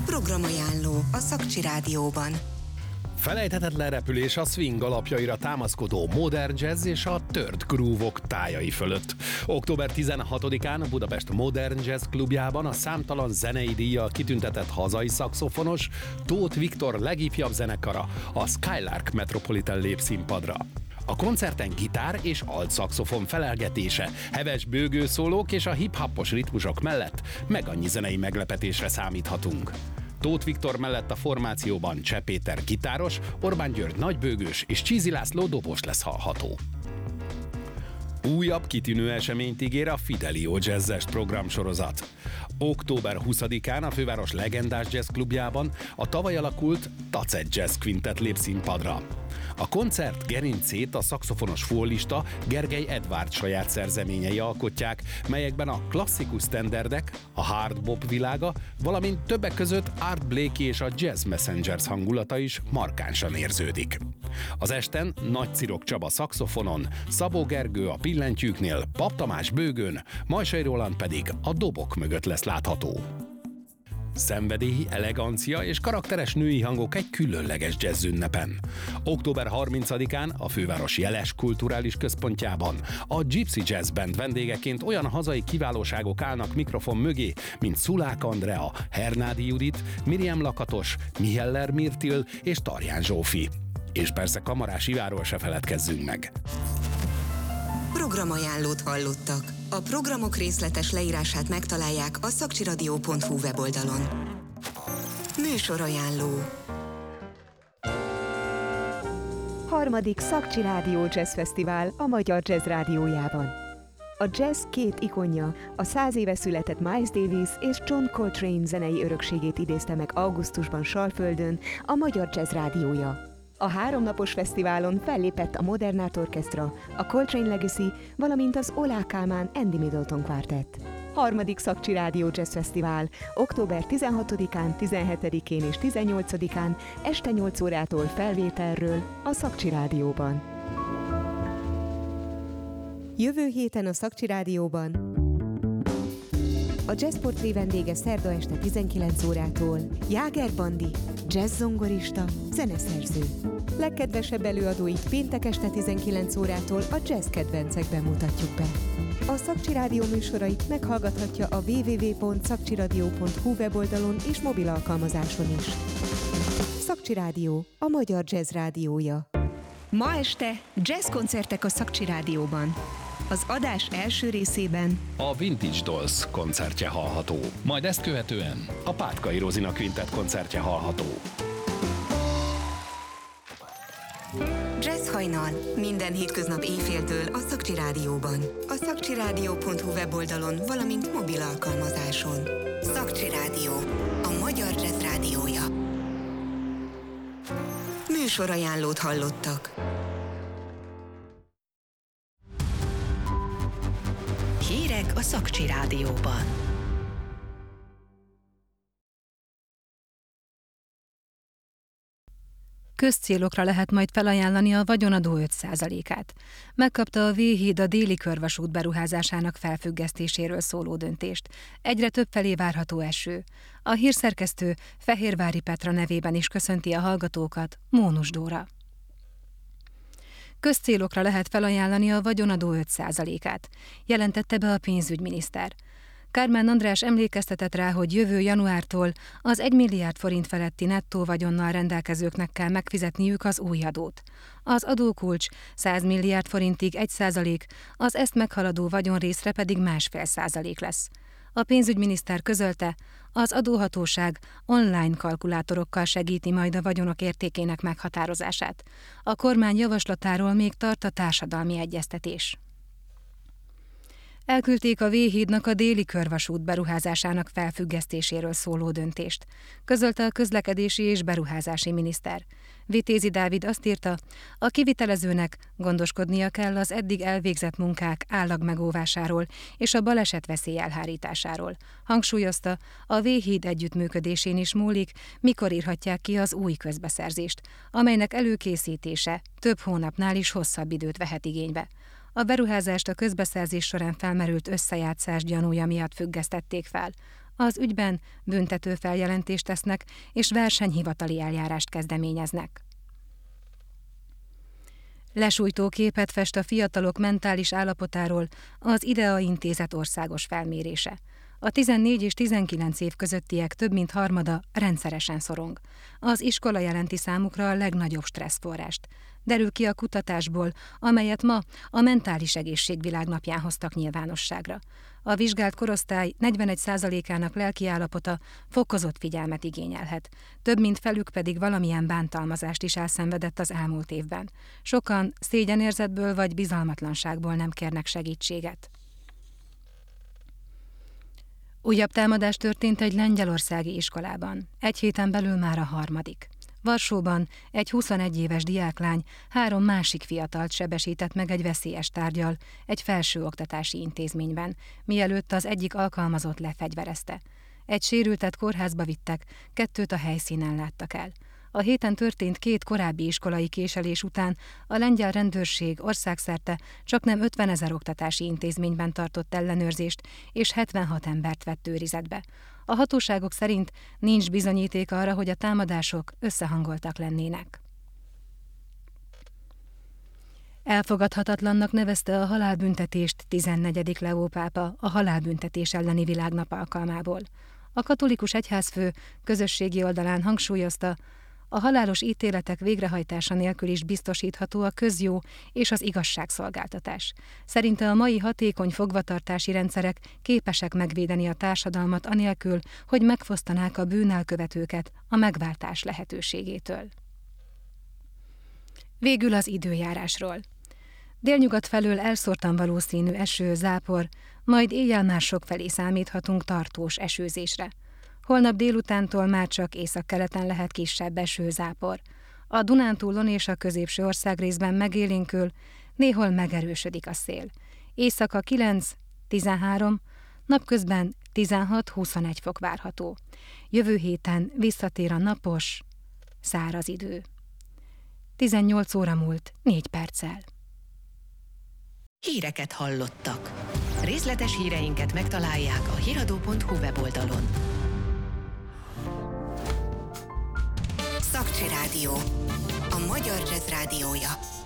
Programajánló a Szakcsi Rádióban. Felejthetetlen repülés a swing alapjaira támaszkodó modern jazz és a tört groove-ok tájai fölött. Október 16-án a Budapest Modern Jazz Klubjában a számtalan zenei díjjal kitüntetett hazai szaxofonos Tóth Viktor legifjabb zenekara, a Skylark Metropolitan lép színpadra. A koncerten gitár és altszaxofon felelgetése, heves bőgőszólók és a hip-hopos ritmusok mellett meg annyi zenei meglepetésre számíthatunk. Tóth Viktor mellett a formációban Cseh Péter gitáros, Orbán György nagybőgős és Csízi László dobos lesz hallható. Újabb kitűnő eseményt ígér a Fidelio Jazzes programsorozat. Október 20-án a főváros legendás jazzklubjában a tavaly alakult Tacet Jazz Quintet lép színpadra. A koncert gerincét a szaxofonos fólista Gergely Edvárd saját szerzeményei alkotják, melyekben a klasszikus sztenderdek, a hard bop világa, valamint többek között Art Blakey és a Jazz Messengers hangulata is markánsan érződik. Az esten Nagy Cirok Csaba szaxofonon, Szabó Gergő a pillentyűknél, Pap Tamás bőgőn, Majsai Roland pedig a dobok mögött lesz látható. Szenvedélyi, elegancia és karakteres női hangok egy különleges jazz ünnepen. Október 30-án a főváros jeles kulturális központjában a Gypsy Jazz Band vendégeként olyan hazai kiválóságok állnak mikrofon mögé, mint Szulák Andrea, Hernádi Judit, Miriam Lakatos, Miheller Mirtil és Tarján Zsófi. És persze Kamarás Iváról se feledkezzünk meg. Programajánlót hallottak. A programok részletes leírását megtalálják a szakcsiradio.hu weboldalon. Műsorajánló. Harmadik Szakcsi Rádió Jazz Fesztivál a Magyar Jazz Rádiójában. A jazz két ikonja, a 100 éve született Miles Davis és John Coltrane zenei örökségét idézte meg augusztusban Salföldön a Magyar Jazz Rádiója. A 3 napos fesztiválon fellépett a Modern Art Orchestra, a Coltrane Legacy, valamint az Oláh Kálmán Andy Middleton Quartet. Harmadik Szakcsi Rádió Jazz Fesztivál október 16-án, 17-én és 18-án este 8 órától felvételről a Szakcsi Rádióban. Jövő héten a Szakcsi Rádióban a jazzportré vendége szerda este 19 órától Jáger Bandi, jazz-zongorista, zeneszerző. Legkedvesebb előadóit péntek este 19 órától a jazz kedvencekben mutatjuk be. A Szakcsi Rádió műsorait meghallgathatja a www.szakcsiradio.hu weboldalon és mobil alkalmazáson is. Szakcsi Rádió, a Magyar Jazz Rádiója. Ma este jazzkoncertek a Szakcsi Rádióban. Az adás első részében a Vintage Dolls koncertje hallható, majd ezt követően a Pátkai Rozina Quintet koncertje hallható. Jazz hajnal minden hétköznap éjféltől a Szakcsi Rádióban. A szakcsiradio.hu weboldalon, valamint mobil alkalmazáson. Szakcsi Rádió, a Magyar Jazz Rádiója. Műsorajánlót hallottak. Hírek a Szakcsi Rádióban. Közcélokra lehet majd felajánlani a vagyonadó 5%-át. Megkapta a V-híd a Déli körvasút beruházásának felfüggesztéséről szóló döntést. Egyre többfelé várható eső. A hírszerkesztő Fehérvári Petra nevében is köszönti a hallgatókat, Mónus Dóra. Közcélokra lehet felajánlani a vagyonadó 5%-át, jelentette be a pénzügyminiszter. Kármán András emlékeztetett rá, hogy jövő januártól az 1 milliárd forint feletti nettó vagyonnal rendelkezőknek kell megfizetniük az új adót. Az adókulcs 100 milliárd forintig 1%, az ezt meghaladó vagyonrészre pedig 1,5% lesz. A pénzügyminiszter közölte, az adóhatóság online kalkulátorokkal segíti majd a vagyonok értékének meghatározását. A kormány javaslatáról még tart a társadalmi egyeztetés. Elküldték a V-hídnak a Déli körvasút beruházásának felfüggesztéséről szóló döntést, közölte a közlekedési és beruházási miniszter. Vitézi Dávid azt írta, a kivitelezőnek gondoskodnia kell az eddig elvégzett munkák állagmegóvásáról és a balesetveszély elhárításáról. Hangsúlyozta, a V-híd együttműködésén is múlik, mikor írhatják ki az új közbeszerzést, amelynek előkészítése több hónapnál is hosszabb időt vehet igénybe. A beruházást a közbeszerzés során felmerült összejátszás gyanúja miatt függesztették fel. Az ügyben büntető feljelentést tesznek, és versenyhivatali eljárást kezdeményeznek. Lesújtó képet fest a fiatalok mentális állapotáról az IDEA Intézet országos felmérése. A 14 és 19 év közöttiek több mint harmada rendszeresen szorong. Az iskola jelenti számukra a legnagyobb stresszforrást. Derül ki a kutatásból, amelyet ma a Mentális Egészség Világnapján hoztak nyilvánosságra. A vizsgált korosztály 41%-ának lelkiállapota fokozott figyelmet igényelhet. Több mint felük pedig valamilyen bántalmazást is elszenvedett az elmúlt évben. Sokan szégyenérzetből vagy bizalmatlanságból nem kérnek segítséget. Újabb támadás történt egy lengyelországi iskolában. Egy héten belül már a harmadik. Varsóban egy 21 éves diáklány 3 másik fiatalt sebesített meg egy veszélyes tárggyal egy felsőoktatási intézményben, mielőtt az egyik alkalmazott lefegyverezte. Egy sérültet kórházba vittek, 2 a helyszínen láttak el. A héten történt 2 korábbi iskolai késelés után a lengyel rendőrség országszerte csaknem 50 000 oktatási intézményben tartott ellenőrzést, és 76 embert vett őrizetbe. A hatóságok szerint nincs bizonyíték arra, hogy a támadások összehangoltak lennének. Elfogadhatatlannak nevezte a halálbüntetést 14. Leó pápa a halálbüntetés elleni világnap alkalmából. A katolikus egyházfő közösségi oldalán hangsúlyozta, a halálos ítéletek végrehajtása nélkül is biztosítható a közjó és az igazságszolgáltatás. Szerinte a mai hatékony fogvatartási rendszerek képesek megvédeni a társadalmat anélkül, hogy megfosztanák a bűnelkövetőket a megváltás lehetőségétől. Végül az időjárásról. Délnyugat felől elszórtan valószínű eső, zápor, majd éjjel már sokfelé számíthatunk tartós esőzésre. Holnap délutántól már csak északkeleten lehet kisebb eső-zápor. A Dunántúlon és a középső országrészben megélénkül, néhol megerősödik a szél. Éjszaka 9-13, napközben 16-21 fok várható. Jövő héten visszatér a napos, száraz idő. 18 óra múlt 4 perccel. Híreket hallottak. Részletes híreinket megtalálják a hiradó.hu weboldalon. Szakcsi Rádió, a magyar jazz rádiója.